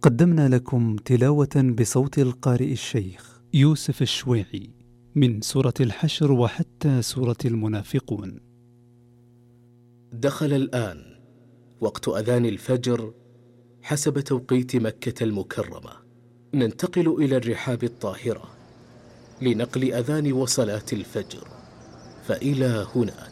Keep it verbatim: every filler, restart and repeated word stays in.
قدمنا لكم تلاوة بصوت القارئ الشيخ يوسف الشويعي من سورة الحشر وحتى سورة المنافقون. دخل الآن وقت أذان الفجر حسب توقيت مكة المكرمة. ننتقل إلى الرحاب الطاهرة لنقل أذان وصلاة الفجر، فإلى هناك.